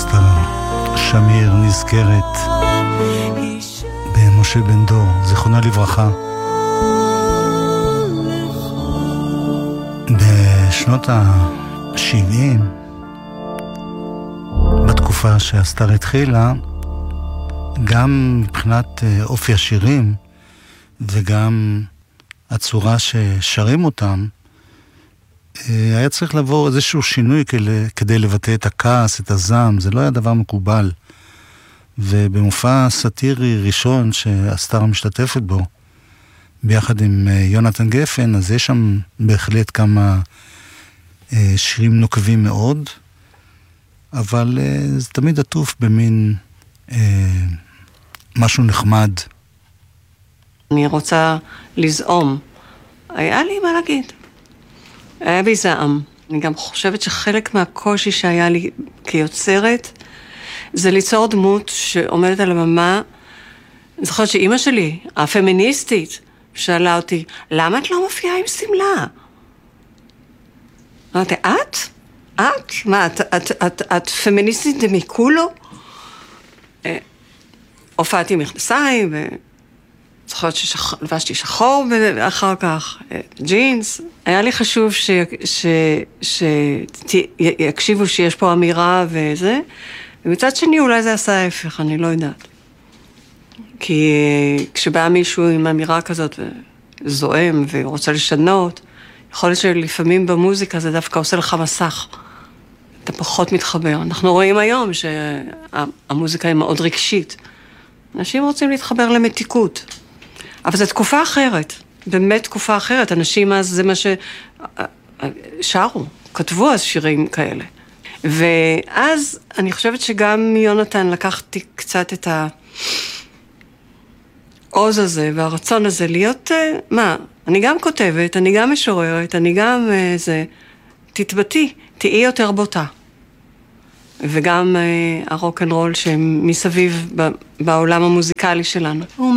אסתר שמיר נזכרת במשה בן דור, זיכרונה לברכה. בשנות ה-70, בתקופה שאסתר התחילה, גם מבחינת אופי השירים וגם הצורה ששרים אותם, היה צריך לעבור איזשהו שינוי כדי לבטא את הכעס, את הזעם. זה לא היה דבר מקובל. ובמופע סאטירי ראשון שאסתר משתתפת בו, ביחד עם יונתן גפן, אז יש שם בהחלט כמה שירים נוקבים מאוד, אבל זה תמיד עטוף במין משהו נחמד. אני רוצה לזעום. היה לי מה להגיד. היה בי זעם. אני גם חושבת שחלק מהקושי שהיה לי כיוצרת, זה ליצור דמות שעומדת על הבמה. אני זוכרת שאימא שלי, הפמיניסטית, שאלה אותי, למה את לא מופיעה עם סמלה? אמרתי, את? את? מה, את פמיניסטית דמיקולו? הופעתי מכנסיים, זוכרת שלבשתי שחור ואחר כך ג'ינס. היה לי חשוב שיקשיבו שיש פה אמירה וזה, ומצד שני אולי זה עשה ההפך, אני לא יודעת. כי כשבא מישהו עם אמירה כזאת וזועם ורוצה לשנות, יכול להיות שלפעמים במוזיקה זה דווקא עושה לך מסך. אתה פחות מתחבר. אנחנו רואים היום שהמוזיקה היא מאוד רגשית. אנשים רוצים להתחבר למתיקות. אבל זו תקופה אחרת. באמת תקופה אחרת. אנשים אז זה מה ששרו, כתבו אז שירים כאלה. ואז אני חושבת שגם יונתן לקחתי קצת את העוז הזה והרצון הזה להיות, אני גם כותבת, אני גם משוררת, אני גם תתבטי, תהי יותר בוטה. וגם הרוק אנד רול שמסביב בעולם המוזיקלי שלנו.